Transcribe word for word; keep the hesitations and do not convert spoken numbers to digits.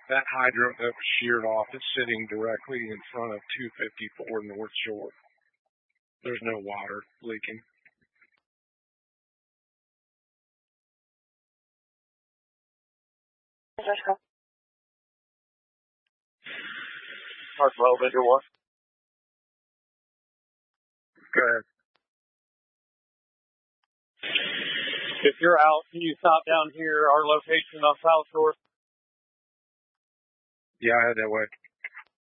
That hydrant that was sheared off is sitting directly in front of two fifty-four North Shore. There's no water leaking. Mark twelve, Victor one. Go ahead. If you're out, can you stop down here, our location on South Shore? Yeah, I had that way.